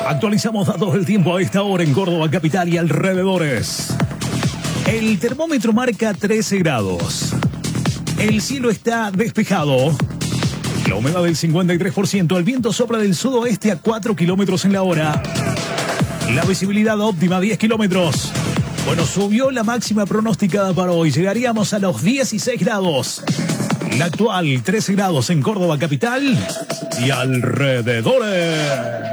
Actualizamos datos del tiempo a esta hora en Córdoba capital y alrededores. El termómetro marca 13 grados. El cielo está despejado. La humedad del 53%. El viento sopla del sudoeste a 4 kilómetros en la hora. La visibilidad óptima 10 kilómetros. Bueno, subió la máxima pronosticada para hoy. Llegaríamos a los 16 grados. La actual 13 grados en Córdoba capital y alrededores.